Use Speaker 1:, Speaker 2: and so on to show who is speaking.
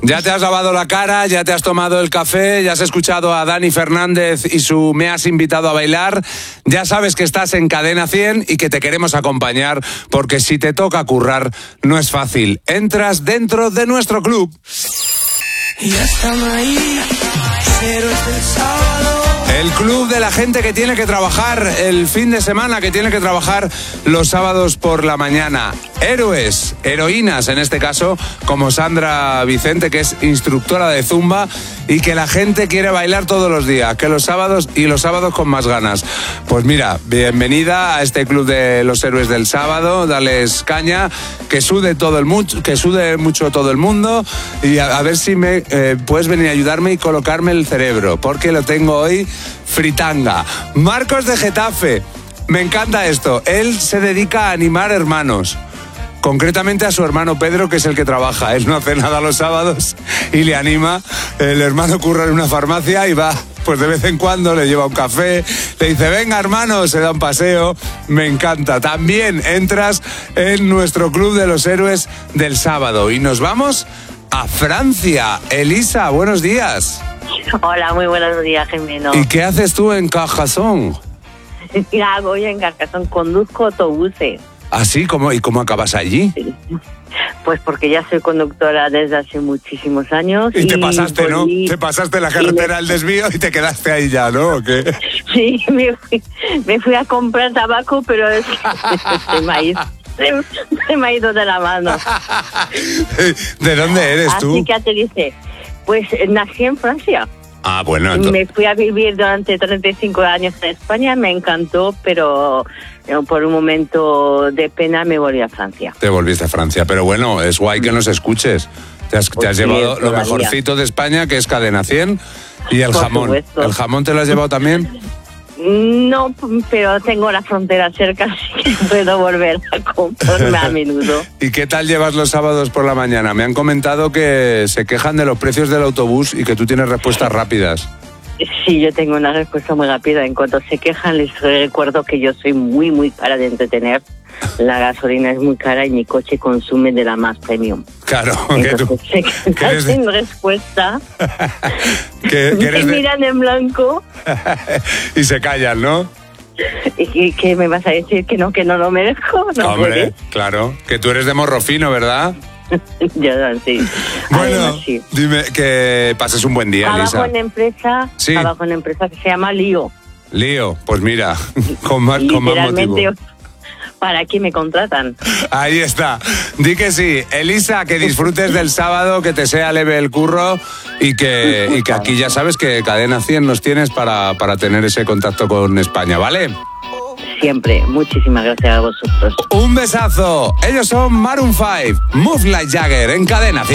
Speaker 1: Ya te has lavado la cara, ya te has tomado el café, ya has escuchado a Dani Fernández y su Me has invitado a bailar. Ya sabes que estás en Cadena 100 y que te queremos acompañar porque si te toca currar no es fácil. Entras dentro de nuestro club.
Speaker 2: Y ya están ahí, héroes del sábado.
Speaker 1: El club de la gente que tiene que trabajar el fin de semana, que tiene que trabajar los sábados por la mañana. Héroes, heroínas en este caso, como Sandra Vicente, que es instructora de Zumba y que la gente quiere bailar todos los días, que los sábados con más ganas. Pues mira, bienvenida a este club de los héroes del sábado, dales caña, que sude mucho todo el mundo y a ver si me puedes venir a ayudarme y colocarme el cerebro, porque lo tengo hoy fritanga. Marcos de Getafe, me encanta esto, él se dedica a animar hermanos. Concretamente a su hermano Pedro, que es el que trabaja. Él no hace nada los sábados y le anima. El hermano curra en una farmacia y va, pues de vez en cuando le lleva un café, le dice, venga hermano, se da un paseo. Me encanta. También entras en nuestro club de los héroes del sábado. Y nos vamos a Francia. Elisa, buenos días.
Speaker 3: Hola, muy buenos días, Jimeno.
Speaker 1: ¿Y qué haces tú en Carcassonne?
Speaker 3: Hago yo en Carcassonne, conduzco autobuses.
Speaker 1: ¿Ah, sí? ¿Y cómo acabas allí?
Speaker 3: Sí. Pues porque ya soy conductora desde hace muchísimos años.
Speaker 1: Y te pasaste, ¿no? Te pasaste la carretera al desvío y te quedaste ahí ya, ¿no? ¿O qué?
Speaker 3: Sí, me fui a comprar tabaco, pero se me ha ido de la mano.
Speaker 1: ¿De dónde eres tú?
Speaker 3: Así que te dice, pues nací en Francia.
Speaker 1: Ah, bueno.
Speaker 3: Me fui a vivir durante 35 años en España, me encantó, pero por un momento de pena me volví a Francia.
Speaker 1: Te volviste a Francia, pero bueno, es guay que nos escuches. Te has llevado lo mejorcito de España, que es Cadena 100, y el jamón.
Speaker 3: Supuesto.
Speaker 1: ¿El jamón te lo has llevado también?
Speaker 3: No, pero tengo la frontera cerca, así que puedo volver a comprarme a menudo.
Speaker 1: ¿Y qué tal llevas los sábados por la mañana? Me han comentado que se quejan de los precios del autobús y que tú tienes respuestas rápidas.
Speaker 3: Sí, yo tengo una respuesta muy rápida. En cuanto se quejan, les recuerdo que yo soy muy, muy cara de entretener. La gasolina es muy cara y mi coche consume de la más premium.
Speaker 1: Claro,
Speaker 3: entonces, que tú... sin respuesta.
Speaker 1: me
Speaker 3: miran en blanco.
Speaker 1: Y se callan, ¿no?
Speaker 3: ¿Y qué me vas a decir? ¿Que no lo merezco? ¿No?
Speaker 1: Hombre,
Speaker 3: puedes?
Speaker 1: claro. Que tú eres de morro fino, ¿verdad?
Speaker 3: Yo sí.
Speaker 1: Bueno,
Speaker 3: además, sí.
Speaker 1: Dime que pases un buen día, Elisa.
Speaker 3: Trabajo en una empresa que se llama Lío.
Speaker 1: Lío, pues mira, con más motivo.
Speaker 3: ¿Para qué me contratan?
Speaker 1: Ahí está. Di que sí. Elisa, que disfrutes del sábado, que te sea leve el curro y que aquí ya sabes que Cadena 100 nos tienes para tener ese contacto con España, ¿vale?
Speaker 3: Siempre. Muchísimas gracias a vosotros.
Speaker 1: Un besazo. Ellos son Maroon 5, Move Like Jagger en Cadena 100.